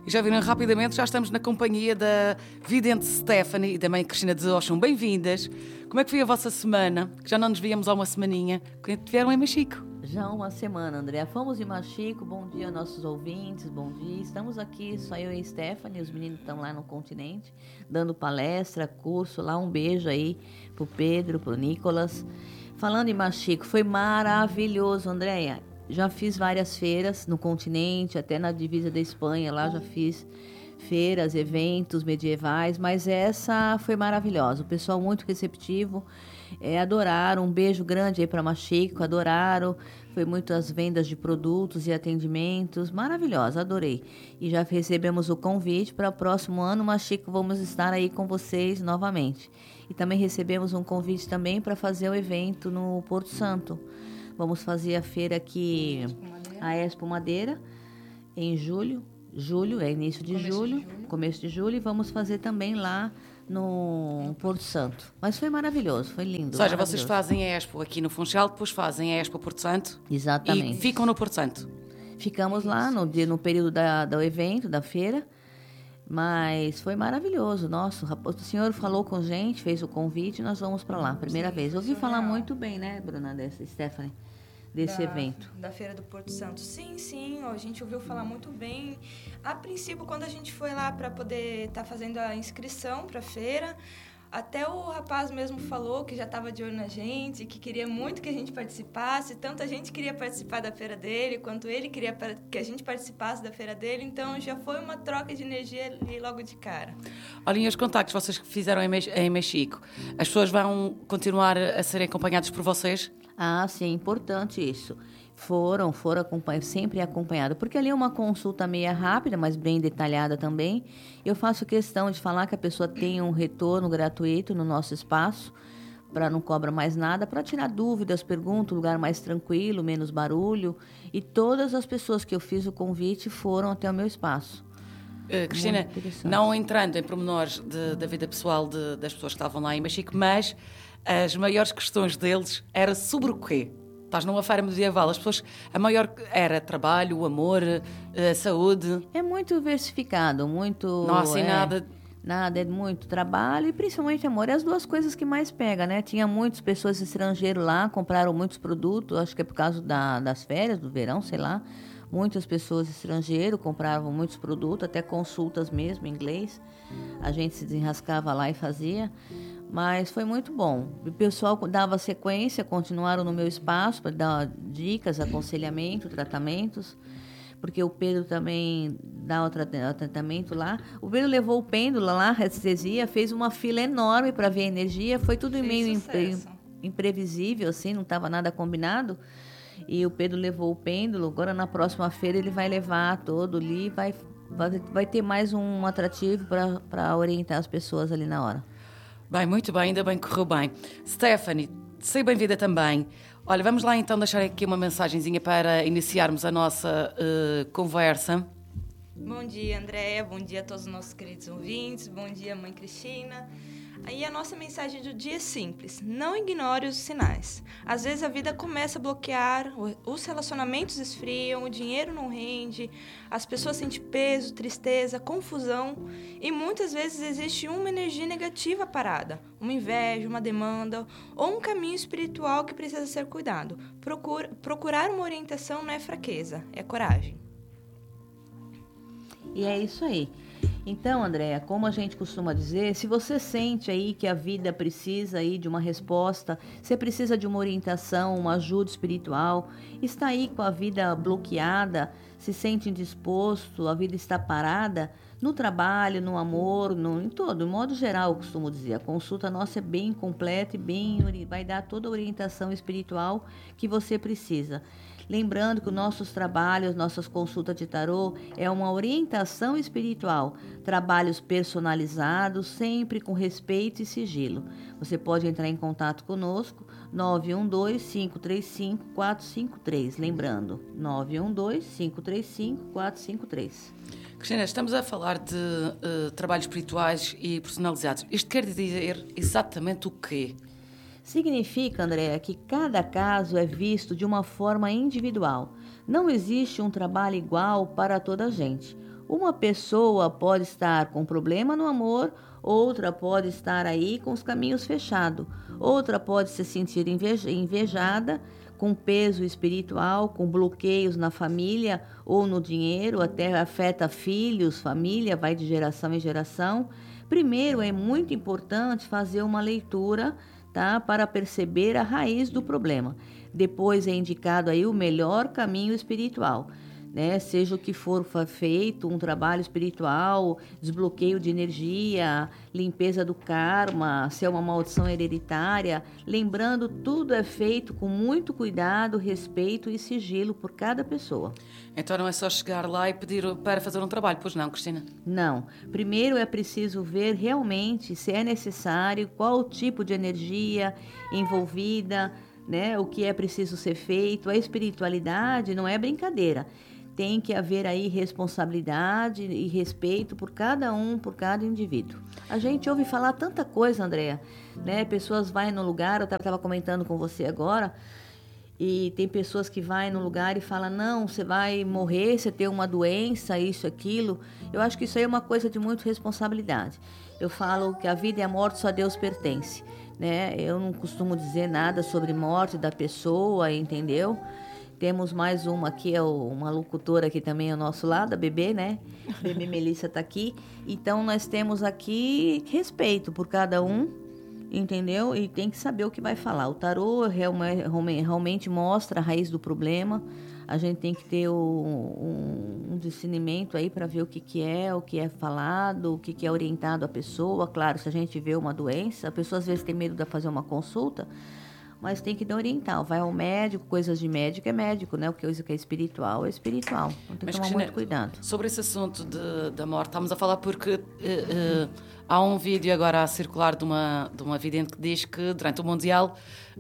E já viram rapidamente, já estamos na companhia da vidente Stephanie e da mãe Cristina de Oxum. Bem-vindas. Como é que foi a vossa semana? Que já não nos víamos há uma semaninha. Quando estiveram em Machico? Já uma semana, André. Fomos em Machico. Bom dia, nossos ouvintes. Bom dia. Estamos aqui, só eu e a Stephanie. Os meninos estão lá no continente, dando palestra, curso lá. Um beijo aí pro Pedro, pro Nicolas. Falando em Machico, foi maravilhoso, Andréia. Já fiz várias feiras no continente, até na divisa da Espanha. Lá já fiz feiras, eventos medievais, mas essa foi maravilhosa. O pessoal muito receptivo, adoraram. Um beijo grande aí para Machico, adoraram. Foi muitas vendas de produtos e atendimentos, maravilhosa, adorei. E já recebemos o convite para o próximo ano, Machico, vamos estar aí com vocês novamente. E também recebemos um convite também para fazer o evento no Porto Santo. Vamos fazer a feira aqui, a Expo Madeira, em julho, início de julho, começo de julho, e vamos fazer também lá no Porto Santo. Mas foi maravilhoso, foi lindo. Ou seja, vocês fazem a Expo aqui no Funchal, depois fazem a Expo Porto Santo. Exatamente. E ficam no Porto Santo. Ficamos lá no período do evento, da feira, mas foi maravilhoso. Nossa, o senhor falou com a gente, fez o convite, nós vamos para lá, primeira vez. Eu ouvi falar muito bem, né, Bruna, Stephanie? Desse evento. Da Feira do Porto Santo. Sim, a gente ouviu falar muito bem. A princípio, quando a gente foi lá para poder estar fazendo a inscrição para a feira, até o rapaz mesmo falou que já estava de olho na gente, que queria muito que a gente participasse. Tanto a gente queria participar da feira dele, quanto ele queria que a gente participasse da feira dele. Então, já foi uma troca de energia ali logo de cara. Olhem, os contactos que vocês fizeram em Machico, as pessoas vão continuar a serem acompanhadas por vocês? Ah, sim, é importante isso. Foram sempre acompanhados, porque ali é uma consulta meio rápida, mas bem detalhada também. Eu faço questão de falar que a pessoa tenha um retorno gratuito no nosso espaço, para não cobrar mais nada, para tirar dúvidas, perguntas, lugar mais tranquilo, menos barulho. E todas as pessoas que eu fiz o convite foram até o meu espaço. Cristina, não entrando em pormenores da vida pessoal das pessoas que estavam lá em Machico, mas as maiores questões deles era sobre o quê? Estás numa feira medieval, as pessoas, a maior era trabalho, amor, saúde. É muito diversificado, muito... Não há assim nada... Nada, é muito trabalho e principalmente amor. É as duas coisas que mais pega, né? Tinha muitas pessoas estrangeiras lá, compraram muitos produtos, acho que é por causa das férias, do verão, sei lá. Muitas pessoas estrangeiras compravam muitos produtos, até consultas mesmo em inglês. A gente se desenrascava lá e fazia. Mas foi muito bom. O pessoal dava sequência, continuaram no meu espaço para dar dicas, aconselhamento, tratamentos. Porque o Pedro também dá o tratamento lá. O Pedro levou o pêndulo lá, restesia, fez uma fila enorme para ver a energia. Foi tudo meio imprevisível, assim, não estava nada combinado. E o Pedro levou o pêndulo. Agora, na próxima feira, ele vai levar todo ali. Vai ter mais um atrativo para orientar as pessoas ali na hora. Bem, muito bem, ainda bem que correu bem. Stephanie, seja bem-vinda também. Olha, vamos lá então deixar aqui uma mensagenzinha para iniciarmos a nossa conversa. Bom dia, Andréia. Bom dia a todos os nossos queridos ouvintes. Bom dia, mãe Cristina. Aí a nossa mensagem do dia é simples. Não ignore os sinais. Às vezes a vida começa a bloquear, os relacionamentos esfriam, o dinheiro não rende, as pessoas sentem peso, tristeza, confusão e muitas vezes existe uma energia negativa parada, uma inveja, uma demanda ou um caminho espiritual que precisa ser cuidado. Procurar uma orientação não é fraqueza, é coragem. E é isso aí. Então, Andréia, como a gente costuma dizer, se você sente aí que a vida precisa aí de uma resposta, você precisa de uma orientação, uma ajuda espiritual, está aí com a vida bloqueada, se sente indisposto, a vida está parada, no trabalho, no amor, em todo, de modo geral, eu costumo dizer, a consulta nossa é bem completa e vai dar toda a orientação espiritual que você precisa. Lembrando que os nossos trabalhos, nossas consultas de tarô é uma orientação espiritual, trabalhos personalizados, sempre com respeito e sigilo. Você pode entrar em contato conosco, 912-535-453. Lembrando, 912-535-453. Cristina, estamos a falar de trabalhos espirituais e personalizados. Isto quer dizer exatamente o quê? Significa, Andréa, que cada caso é visto de uma forma individual. Não existe um trabalho igual para toda a gente. Uma pessoa pode estar com problema no amor, outra pode estar aí com os caminhos fechados, outra pode se sentir invejada, com peso espiritual, com bloqueios na família ou no dinheiro, até afeta filhos, família, vai de geração em geração. Primeiro, é muito importante fazer uma leitura, tá, para perceber a raiz do problema. Depois é indicado aí o melhor caminho espiritual, né? Seja o que for feito, um trabalho espiritual, desbloqueio de energia, limpeza do karma, se é uma maldição hereditária, lembrando, tudo é feito com muito cuidado, respeito e sigilo por cada pessoa. Então não é só chegar lá e pedir para fazer um trabalho, pois não, Cristina? Não. Primeiro é preciso ver realmente se é necessário, qual o tipo de energia envolvida, né? O que é preciso ser feito. A espiritualidade não é brincadeira. Tem que haver aí responsabilidade e respeito por cada um, por cada indivíduo. A gente ouve falar tanta coisa, Andréa, né? Pessoas vão no lugar, eu estava comentando com você agora, e tem pessoas que vão no lugar e falam, não, você vai morrer, você tem uma doença, isso, aquilo. Eu acho que isso aí é uma coisa de muita responsabilidade. Eu falo que a vida e a morte só a Deus pertence, né? Eu não costumo dizer nada sobre morte da pessoa, entendeu? Temos mais uma aqui, uma locutora aqui também ao nosso lado, a Bebê, né? Bebê Melissa está aqui. Então, nós temos aqui respeito por cada um, entendeu? E tem que saber o que vai falar. O tarô realmente mostra a raiz do problema. A gente tem que ter um discernimento aí para ver o que é falado, o que é orientado à pessoa. Claro, se a gente vê uma doença, a pessoa às vezes tem medo de fazer uma consulta, mas tem que dar orientar. Vai ao médico, coisas de médico é médico, né? O que é espiritual é espiritual. Então tem que tomar muito cuidado. Sobre esse assunto da morte, estamos a falar porque há um vídeo agora a circular de uma vidente que diz que durante o Mundial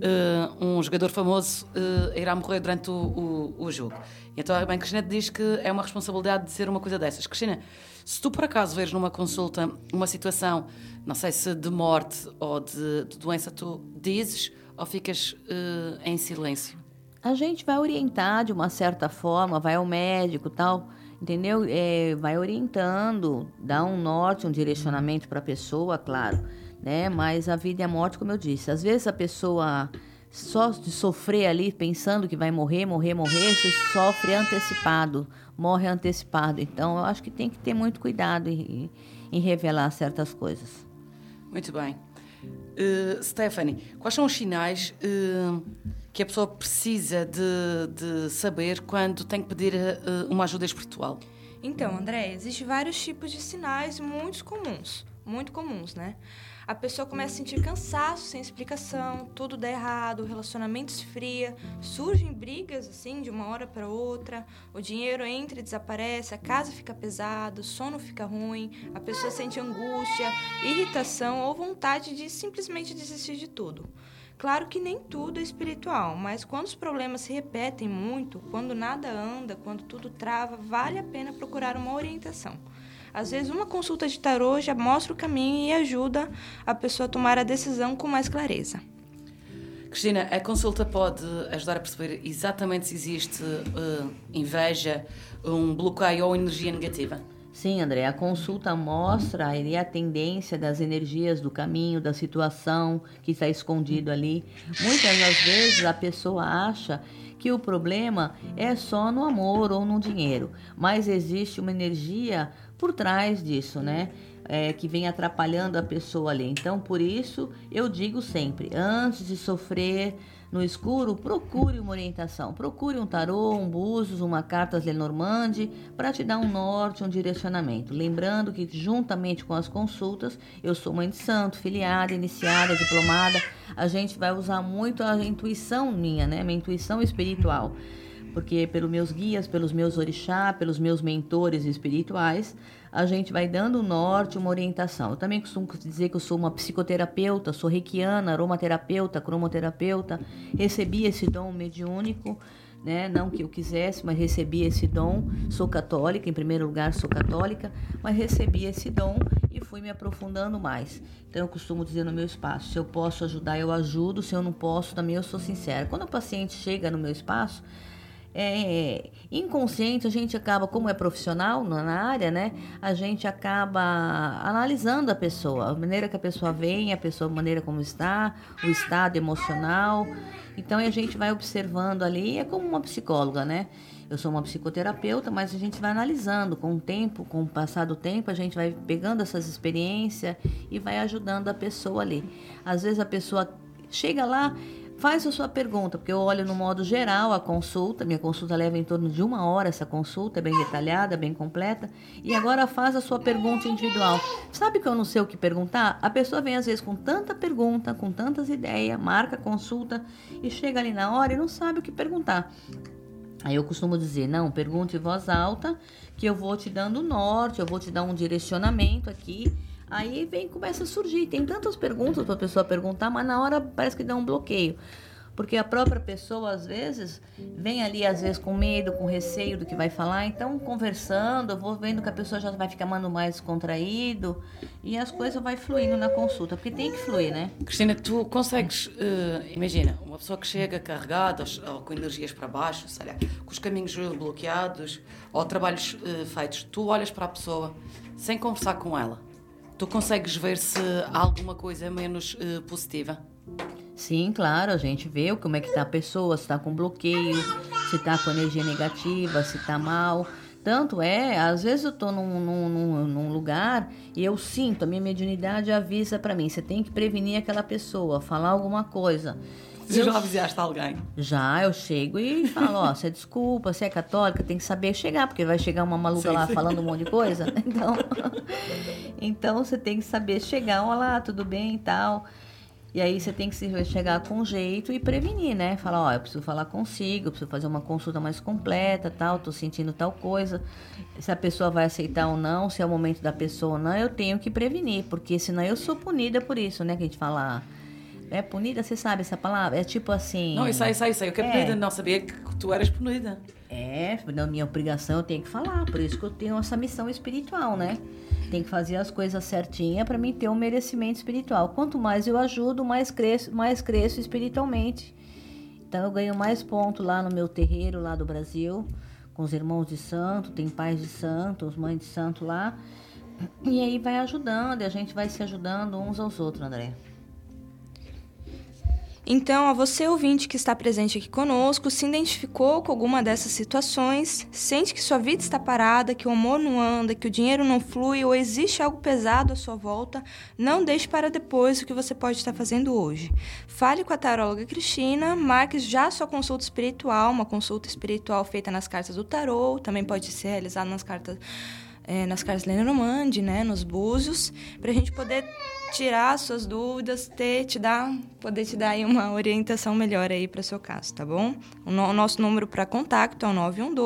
um jogador famoso irá morrer durante o jogo. Então a Cristina diz que é uma responsabilidade de ser uma coisa dessas. Cristina, se tu por acaso veres numa consulta uma situação, não sei se de morte ou de doença, tu dizes ou ficas em silêncio? A gente vai orientar de uma certa forma, vai ao médico, tal, entendeu? Vai orientando, dá um norte, um direcionamento para a pessoa, claro, né? Mas a vida e a morte, como eu disse, às vezes a pessoa só de sofrer ali, pensando que vai morrer, se sofre antecipado, morre antecipado. Então, eu acho que tem que ter muito cuidado em revelar certas coisas. Muito bem. Stephanie, quais são os sinais que a pessoa precisa de saber quando tem que pedir uma ajuda espiritual? Então, André, existem vários tipos de sinais muito comuns, né? A pessoa começa a sentir cansaço sem explicação, tudo dá errado, o relacionamento esfria, surgem brigas assim de uma hora para outra, o dinheiro entra e desaparece, a casa fica pesada, o sono fica ruim, a pessoa sente angústia, irritação ou vontade de simplesmente desistir de tudo. Claro que nem tudo é espiritual, mas quando os problemas se repetem muito, quando nada anda, quando tudo trava, vale a pena procurar uma orientação. Às vezes, uma consulta de tarô já mostra o caminho e ajuda a pessoa a tomar a decisão com mais clareza. Cristina, a consulta pode ajudar a perceber exatamente se existe inveja, um bloqueio ou energia negativa? Sim, André, a consulta mostra a tendência das energias do caminho, da situação que está escondido ali. Muitas das vezes a pessoa acha que o problema é só no amor ou no dinheiro, mas existe uma energia por trás disso, né? Que vem atrapalhando a pessoa ali. Então, por isso, eu digo sempre, antes de sofrer no escuro, procure uma orientação. Procure um tarô, um búzios, uma cartas Lenormand, para te dar um norte, um direcionamento. Lembrando que, juntamente com as consultas, eu sou mãe de santo, filiada, iniciada, diplomada. A gente vai usar muito a intuição minha, né? Minha intuição espiritual. Porque pelos meus guias, pelos meus orixá, pelos meus mentores espirituais, a gente vai dando um norte, uma orientação. Eu também costumo dizer que eu sou uma psicoterapeuta, sou reikiana, aromaterapeuta, cromoterapeuta. Recebi esse dom mediúnico, né? Não que eu quisesse, mas recebi esse dom. Sou católica, em primeiro lugar sou católica, mas recebi esse dom e fui me aprofundando mais. Então eu costumo dizer no meu espaço, se eu posso ajudar, eu ajudo. Se eu não posso, também eu sou sincera. Quando o paciente chega no meu espaço, inconsciente, a gente acaba, como é profissional na área, né? A gente acaba analisando a pessoa, a maneira que a pessoa vem, a maneira como está, o estado emocional. Então, a gente vai observando ali, é como uma psicóloga, né? Eu sou uma psicoterapeuta, mas a gente vai analisando com o tempo, com o passar do tempo, a gente vai pegando essas experiências e vai ajudando a pessoa ali. Às vezes a pessoa chega lá, faz a sua pergunta, porque eu olho no modo geral a consulta, minha consulta leva em torno de 1 hora, essa consulta é bem detalhada, bem completa, e agora faz a sua pergunta individual. Sabe que eu não sei o que perguntar? A pessoa vem às vezes com tanta pergunta, com tantas ideias, marca a consulta e chega ali na hora e não sabe o que perguntar. Aí eu costumo dizer, não, pergunte em voz alta, que eu vou te dando norte, eu vou te dar um direcionamento aqui. Aí começa a surgir, tem tantas perguntas para a pessoa perguntar, mas na hora parece que dá um bloqueio. Porque a própria pessoa, às vezes, vem ali, às vezes, com medo, com receio do que vai falar. Então, conversando, eu vou vendo que a pessoa já vai ficando mais contraído e as coisas vão fluindo na consulta, porque tem que fluir, né? Cristina, tu consegues, imagina, uma pessoa que chega carregada ou com energias para baixo, sei lá, com os caminhos bloqueados ou trabalhos feitos, tu olhas para a pessoa sem conversar com ela. Tu consegues ver se há alguma coisa menos positiva? Sim, claro, a gente vê como é que está a pessoa, se está com bloqueio, se está com energia negativa, se está mal. Tanto às vezes eu estou num lugar e eu sinto, a minha mediunidade avisa para mim, você tem que prevenir aquela pessoa, falar alguma coisa. Você já avisaste alguém? Já, eu chego e falo, ó, você desculpa, você é católica, tem que saber chegar, porque vai chegar uma maluca lá falando um monte de coisa. Então você tem que saber chegar, olá, tudo bem e tal. E aí você tem que chegar com jeito e prevenir, né? Falar, ó, eu preciso falar consigo, eu preciso fazer uma consulta mais completa, tal, tô sentindo tal coisa. Se a pessoa vai aceitar ou não, se é o momento da pessoa ou não, eu tenho que prevenir, porque senão eu sou punida por isso, né? Que a gente fala, é punida, você sabe essa palavra? É tipo assim... Não, isso aí. O que é punida? Não sabia que tu eras punida. Na minha obrigação eu tenho que falar, por isso que eu tenho essa missão espiritual, né? Tem que fazer as coisas certinhas para mim ter um merecimento espiritual. Quanto mais eu ajudo, mais cresço espiritualmente. Então eu ganho mais pontos lá no meu terreiro, lá do Brasil, com os irmãos de santo, tem pais de santo, os mães de santo lá. E aí vai ajudando, e a gente vai se ajudando uns aos outros, André. Então, a você, ouvinte que está presente aqui conosco, se identificou com alguma dessas situações, sente que sua vida está parada, que o amor não anda, que o dinheiro não flui ou existe algo pesado à sua volta, não deixe para depois o que você pode estar fazendo hoje. Fale com a taróloga Cristina, marque já a sua consulta espiritual, uma consulta espiritual feita nas cartas do tarô, também pode ser realizada nas cartas Lenormand, né, nos búzios, para a gente poder tirar suas dúvidas, poder te dar aí uma orientação melhor aí para o seu caso, tá bom? O nosso número para contato é o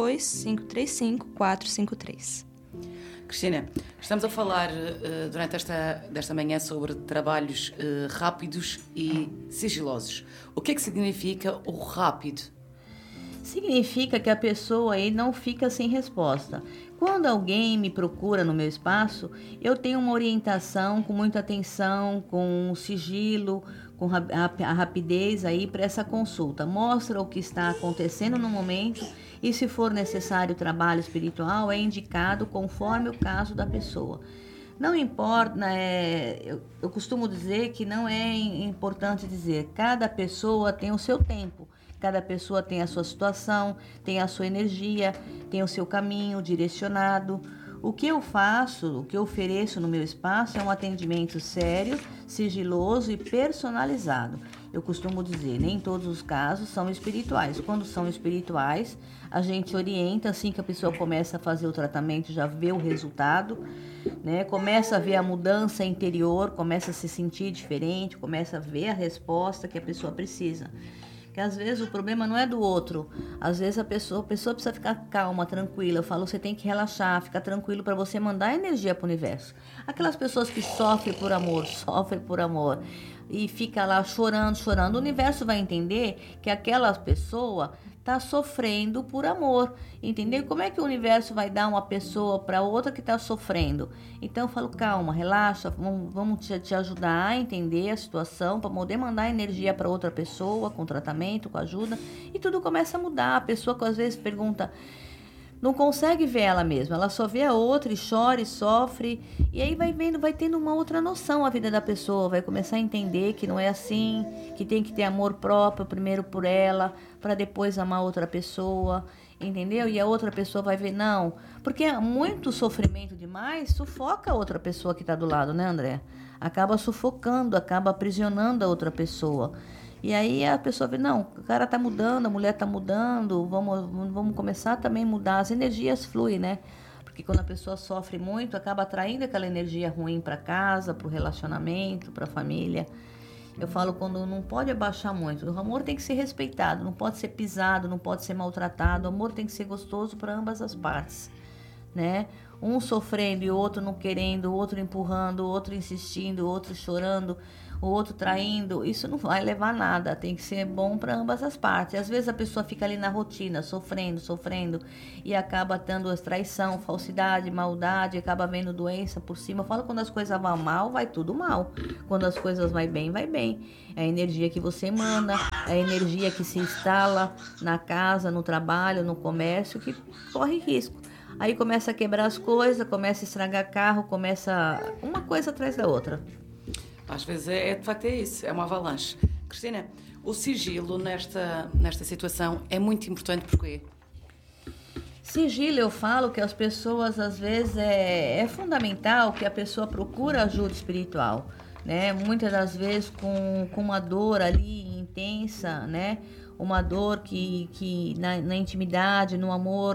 912-535-453. Cristina, estamos a falar durante desta manhã sobre trabalhos rápidos e sigilosos. O que é que significa o rápido? Significa que a pessoa aí não fica sem resposta. Quando alguém me procura no meu espaço, eu tenho uma orientação com muita atenção, com sigilo, com a rapidez aí para essa consulta. Mostra o que está acontecendo no momento e, se for necessário trabalho espiritual, é indicado conforme o caso da pessoa. Não importa, eu costumo dizer que não é importante dizer, cada pessoa tem o seu tempo. Cada pessoa tem a sua situação, tem a sua energia, tem o seu caminho direcionado. O que eu faço, o que eu ofereço no meu espaço é um atendimento sério, sigiloso e personalizado. Eu costumo dizer, nem todos os casos são espirituais. Quando são espirituais, a gente orienta assim que a pessoa começa a fazer o tratamento, já vê o resultado, né? Começa a ver a mudança interior, começa a se sentir diferente, começa a ver a resposta que a pessoa precisa. Que às vezes o problema não é do outro, às vezes a pessoa precisa ficar calma, tranquila. Eu falo, você tem que relaxar, ficar tranquilo para você mandar energia para o universo. Aquelas pessoas que sofrem por amor e fica lá chorando, o universo vai entender que aquela pessoa está sofrendo por amor, entendeu? Como é que o universo vai dar uma pessoa para outra que está sofrendo? Então eu falo, calma, relaxa, vamos te ajudar a entender a situação, para poder mandar energia para outra pessoa, com tratamento, com ajuda, e tudo começa a mudar. A pessoa que às vezes pergunta, não consegue ver ela mesma, ela só vê a outra e chora e sofre, e aí vai tendo uma outra noção a vida da pessoa, vai começar a entender que não é assim, que tem que ter amor próprio primeiro por ela, para depois amar outra pessoa, entendeu? E a outra pessoa vai ver, não, porque muito sofrimento demais sufoca a outra pessoa que está do lado, né, André? Acaba sufocando, acaba aprisionando a outra pessoa. E aí a pessoa vê, não, o cara tá mudando, a mulher tá mudando, vamos começar também a mudar. As energias fluem, né? Porque quando a pessoa sofre muito, acaba atraindo aquela energia ruim para casa, para o relacionamento, para a família. Eu falo, quando não pode abaixar muito. O amor tem que ser respeitado, não pode ser pisado, não pode ser maltratado. O amor tem que ser gostoso para ambas as partes, né? Um sofrendo e o outro não querendo, o outro empurrando, o outro insistindo, o outro chorando, o outro traindo, isso não vai levar a nada, tem que ser bom para ambas as partes. Às vezes a pessoa fica ali na rotina, sofrendo, e acaba tendo traição, falsidade, maldade, acaba vendo doença por cima. Eu falo, quando as coisas vão mal, vai tudo mal. Quando as coisas vai bem, vai bem. É a energia que você emana, é a energia que se instala na casa, no trabalho, no comércio, que corre risco. Aí começa a quebrar as coisas, começa a estragar carro, começa uma coisa atrás da outra. Às vezes de facto é isso, é uma avalanche. Cristina, o sigilo nesta situação é muito importante, porquê? Sigilo, eu falo que as pessoas, às vezes, é fundamental que a pessoa procure ajuda espiritual, né? Muitas das vezes com uma dor ali intensa, né? Uma dor que na intimidade, no amor,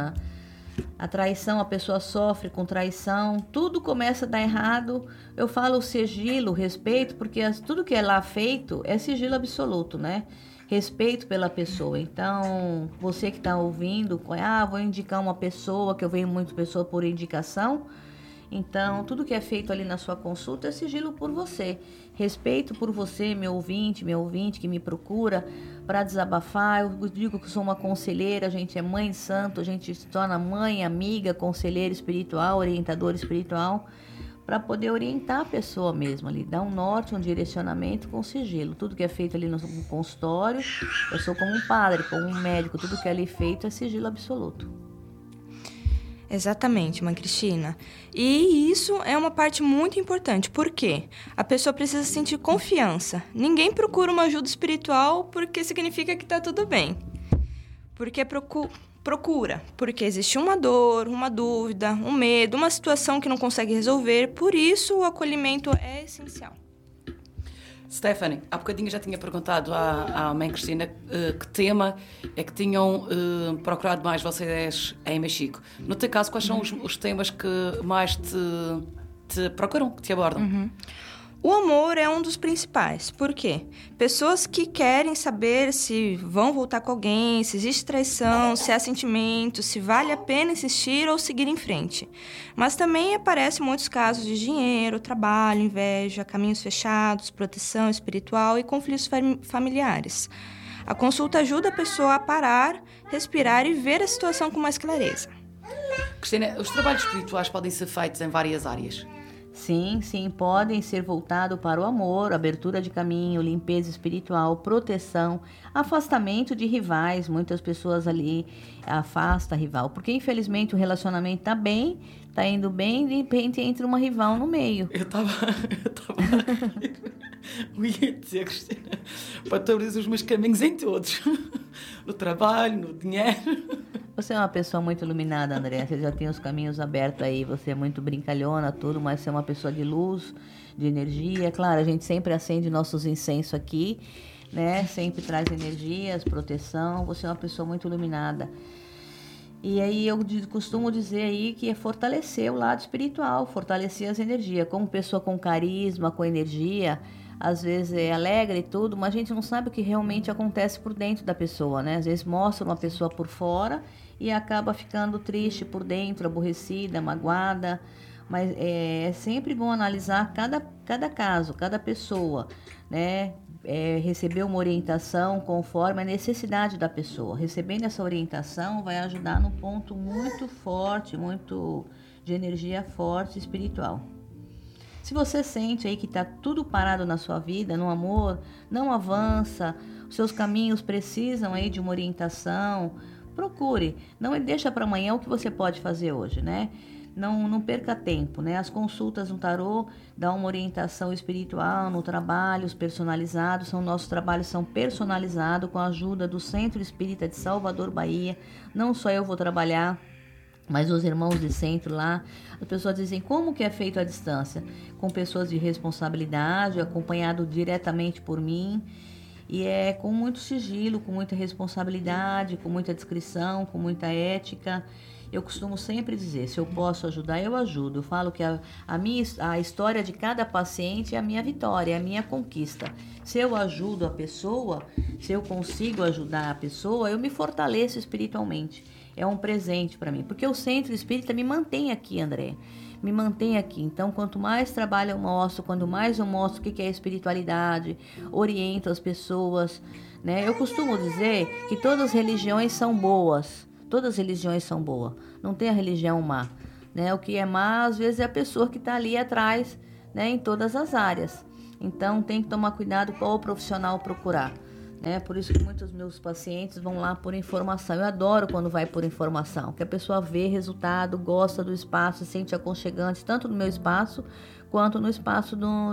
a traição, a pessoa sofre com traição, tudo começa a dar errado. Eu falo sigilo, respeito, porque tudo que é lá feito é sigilo absoluto, né? Respeito pela pessoa. Então, você que está ouvindo, vou indicar uma pessoa, que eu venho muito pessoa por indicação. Então, tudo que é feito ali na sua consulta é sigilo por você. Respeito por você, meu ouvinte que me procura para desabafar. Eu digo que sou uma conselheira, a gente é mãe de santo, a gente se torna mãe, amiga, conselheira espiritual, orientadora espiritual, para poder orientar a pessoa mesmo ali, dar um norte, um direcionamento com sigilo. Tudo que é feito ali no consultório, eu sou como um padre, como um médico, tudo que é ali feito é sigilo absoluto. Exatamente, mãe Cristina. E isso é uma parte muito importante. Por quê? A pessoa precisa sentir confiança. Ninguém procura uma ajuda espiritual porque significa que está tudo bem. Porque procura. Porque existe uma dor, uma dúvida, um medo, uma situação que não consegue resolver. Por isso, o acolhimento é essencial. Stephanie, há bocadinho já tinha perguntado à mãe Cristina que tema é que tinham procurado mais vocês em Mexico. No teu caso, quais são os temas que mais te procuram, que te abordam? Uhum. O amor é um dos principais. Por quê? Pessoas que querem saber se vão voltar com alguém, se existe traição, se há sentimento, se vale a pena insistir ou seguir em frente. Mas também aparecem muitos casos de dinheiro, trabalho, inveja, caminhos fechados, proteção espiritual e conflitos familiares. A consulta ajuda a pessoa a parar, respirar e ver a situação com mais clareza. Cristina, os trabalhos espirituais podem ser feitos em várias áreas. Sim, podem ser voltados para o amor, abertura de caminho, limpeza espiritual, proteção, afastamento de rivais. Muitas pessoas ali afastam a rival, porque infelizmente o relacionamento está bem, está indo bem, de repente entra uma rival no meio. Eu estava eu ia dizer, Cristina, para tu abrir os meus caminhos em todos, no trabalho, no dinheiro. Você é uma pessoa muito iluminada, André. Você já tem os caminhos abertos aí. Você é muito brincalhona, tudo, mas você é uma pessoa de luz, de energia. Claro, a gente sempre acende nossos incensos aqui, né? Sempre traz energias, proteção. Você é uma pessoa muito iluminada. E aí eu costumo dizer aí que é fortalecer o lado espiritual, fortalecer as energias. Como pessoa com carisma, com energia, às vezes é alegre e tudo, mas a gente não sabe o que realmente acontece por dentro da pessoa, né? Às vezes mostra uma pessoa por fora e acaba ficando triste por dentro, aborrecida, magoada. Mas é sempre bom analisar cada caso, cada pessoa, né? receber uma orientação conforme a necessidade da pessoa. Recebendo essa orientação vai ajudar num ponto muito forte, muito de energia forte espiritual. Se você sente aí que está tudo parado na sua vida, no amor, não avança, os seus caminhos precisam aí de uma orientação, procure. Não deixa para amanhã o que você pode fazer hoje, né? Não perca tempo, né? As consultas no tarô dão uma orientação espiritual no trabalho, personalizados. Nossos trabalhos são personalizados com a ajuda do Centro Espírita de Salvador, Bahia. Não só eu vou trabalhar, mas os irmãos de centro lá. As pessoas dizem como que é feito à distância? Com pessoas de responsabilidade, acompanhado diretamente por mim. E é com muito sigilo, com muita responsabilidade, com muita discrição, com muita ética. Eu costumo sempre dizer, se eu posso ajudar, eu ajudo. Eu falo que a história de cada paciente é a minha vitória, é a minha conquista. Se eu ajudo a pessoa, se eu consigo ajudar a pessoa, eu me fortaleço espiritualmente. É um presente para mim, porque o Centro Espírita me mantém aqui, André. Me mantém aqui. Então, quanto mais trabalho eu mostro, quanto mais eu mostro o que é espiritualidade, oriento as pessoas, né? Eu costumo dizer que todas as religiões são boas. Todas as religiões são boas. Não tem a religião má, né? O que é má, às vezes, é a pessoa que está ali atrás, né? Em todas as áreas. Então, tem que tomar cuidado qual o profissional procurar. Por isso que muitos meus pacientes vão lá por informação. Eu adoro quando vai por informação, que a pessoa vê resultado, gosta do espaço, se sente aconchegante, tanto no meu espaço, quanto no espaço